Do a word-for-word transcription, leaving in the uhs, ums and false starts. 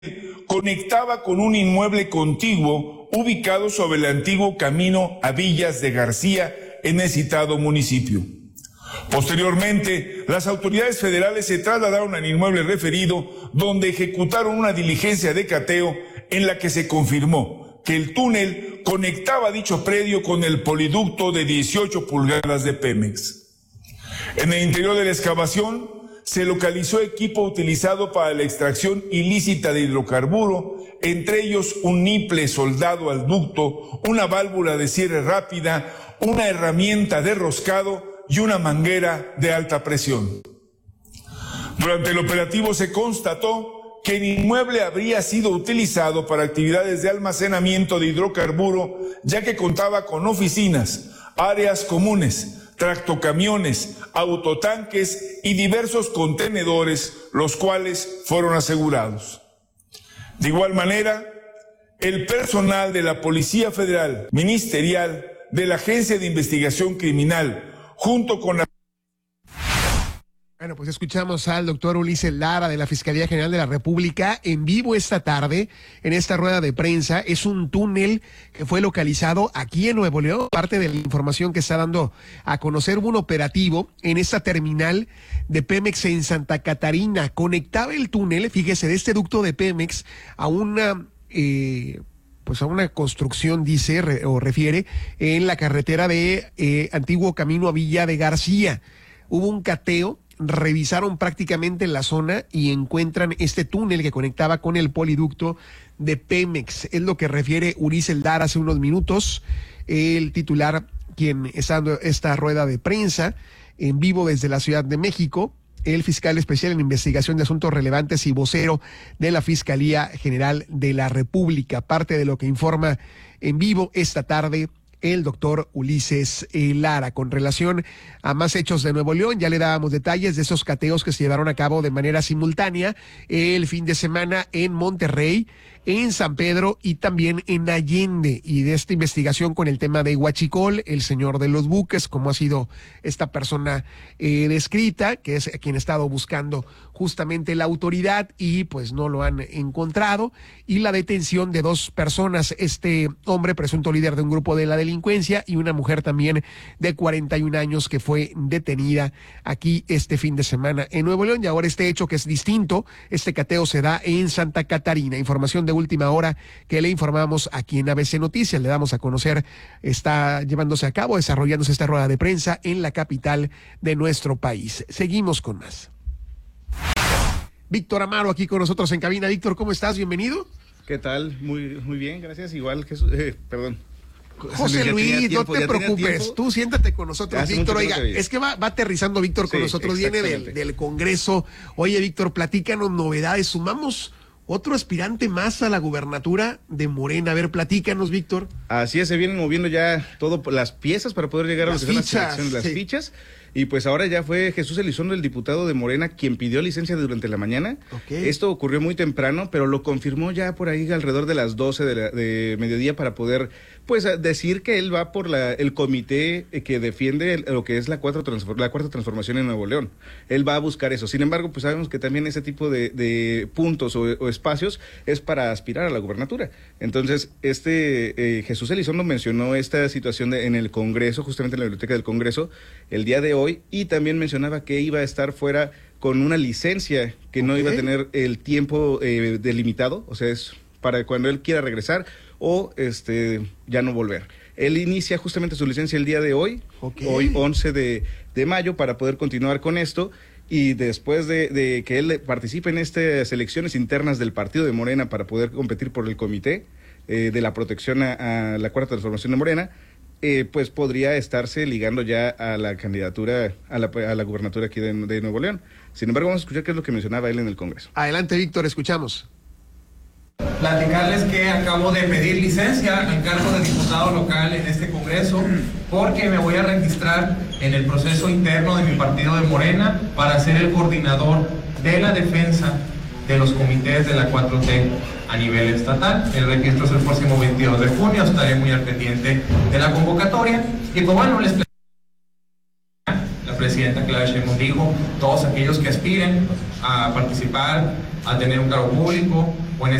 conectaba con un inmueble contiguo ubicado sobre el antiguo camino a Villas de García en el citado municipio. Posteriormente, las autoridades federales se trasladaron al inmueble referido, donde ejecutaron una diligencia de cateo en la que se confirmó que el túnel conectaba dicho predio con el poliducto de dieciocho pulgadas de Pemex. En el interior de la excavación se localizó equipo utilizado para la extracción ilícita de hidrocarburo, entre ellos un niple soldado al ducto, una válvula de cierre rápida, una herramienta de roscado y una manguera de alta presión. Durante el operativo se constató que el inmueble habría sido utilizado para actividades de almacenamiento de hidrocarburo, ya que contaba con oficinas, áreas comunes, tractocamiones, autotanques y diversos contenedores, los cuales fueron asegurados. De igual manera, el personal de la Policía Federal, Ministerial, de la Agencia de Investigación Criminal, junto con la... Bueno, pues escuchamos al doctor Ulises Lara de la Fiscalía General de la República en vivo esta tarde en esta rueda de prensa. Es un túnel que fue localizado aquí en Nuevo León. Parte de la información que está dando a conocer, un operativo en esta terminal de Pemex en Santa Catarina. Conectaba el túnel, fíjese, de este ducto de Pemex a una... Eh, pues a una construcción, dice re, o refiere, en la carretera de eh, Antiguo Camino a Villa de García. Hubo un cateo, revisaron prácticamente la zona y encuentran este túnel que conectaba con el poliducto de Pemex. Es lo que refiere Ulises Lara hace unos minutos, el titular quien está dando esta rueda de prensa en vivo desde la Ciudad de México. El fiscal especial en investigación de asuntos relevantes y vocero de la Fiscalía General de la República. Parte de lo que informa en vivo esta tarde el doctor Ulises Lara. Con relación a más hechos de Nuevo León, ya le dábamos detalles de esos cateos que se llevaron a cabo de manera simultánea el fin de semana en Monterrey, en San Pedro y también en Allende, y de esta investigación con el tema de Huachicol, el señor de los buques, como ha sido esta persona eh, descrita, que es quien ha estado buscando justamente la autoridad y pues no lo han encontrado, y la detención de dos personas, este hombre presunto líder de un grupo de la delincuencia y una mujer también de cuarenta y un años que fue detenida aquí este fin de semana en Nuevo León. Y ahora este hecho que es distinto, este cateo se da en Santa Catarina. Información de última hora que le informamos aquí en A B C Noticias, le damos a conocer, está llevándose a cabo, desarrollándose esta rueda de prensa en la capital de nuestro país. Seguimos con más. Víctor Amaro aquí con nosotros en cabina. Víctor, ¿cómo estás? Bienvenido. ¿Qué tal? Muy, muy bien, gracias. Igual, Jesús, eh, perdón. José Luis, tiempo, no te preocupes, tú siéntate con nosotros, Víctor. Oiga, es que va, va aterrizando Víctor con sí, nosotros, viene del, del Congreso. Oye, Víctor, platícanos novedades, sumamos otro aspirante más a la gubernatura de Morena. A ver, platícanos, Víctor. Así es, se vienen moviendo ya todas las piezas para poder llegar las a lo que fichas, son las elecciones, las sí. fichas. Y pues ahora ya fue Jesús Elizondo, el diputado de Morena, quien pidió licencia durante la mañana. Okay. Esto ocurrió muy temprano, pero lo confirmó ya por ahí alrededor de las doce de, la, de mediodía para poder pues decir que él va por la, el comité que defiende lo que es la, cuatro transform, la cuarta transformación en Nuevo León. Él va a buscar eso. Sin embargo, pues sabemos que también ese tipo de, de puntos o, o espacios es para aspirar a la gubernatura. Entonces, este eh, Jesús Elizondo mencionó esta situación de, en el Congreso, justamente en la biblioteca del Congreso, el día de hoy, y también mencionaba que iba a estar fuera con una licencia que okay. no iba a tener el tiempo eh, delimitado, o sea, es para cuando él quiera regresar o este ya no volver. Él inicia justamente su licencia el día de hoy, okay. hoy once de mayo, para poder continuar con esto, y después de, de que él participe en estas elecciones internas del partido de Morena para poder competir por el comité eh, de la protección a, a la cuarta transformación de Morena, Eh, pues podría estarse ligando ya a la candidatura, a la, a la gubernatura aquí de, de Nuevo León. Sin embargo, vamos a escuchar qué es lo que mencionaba él en el Congreso. Adelante, Víctor, escuchamos. Platicarles que acabo de pedir licencia al cargo de diputado local en este Congreso, porque me voy a registrar en el proceso interno de mi partido de Morena para ser el coordinador de la defensa de los comités de la cuatro T a nivel estatal. El registro es el próximo veintidós de junio, estaré muy al pendiente de la convocatoria. Y pues bueno, les platico la expresidenta Claudia Sheinbaum dijo, todos aquellos que aspiren a participar, a tener un cargo público o en